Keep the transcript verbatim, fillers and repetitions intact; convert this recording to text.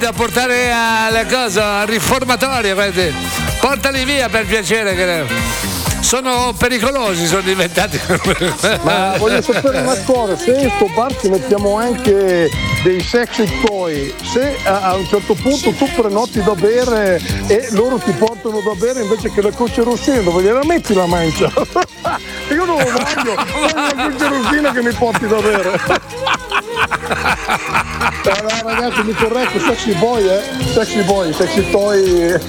da portare alla cosa, al riformatorio, questi. Portali via per piacere, che sono pericolosi, sono diventati. Ma voglio sapere una cosa, se in sto bar ci mettiamo anche dei sexy toy, se a, a un certo punto tu prenoti da bere e loro ti portano da bere invece che le croce rossine, dove gliela metti la mancia? Io non lo voglio, voglio una croce rossina che mi porti da bere. Allora, ragazzi, mi corretto, sexy boy, eh? Sexy boy, sexy toy.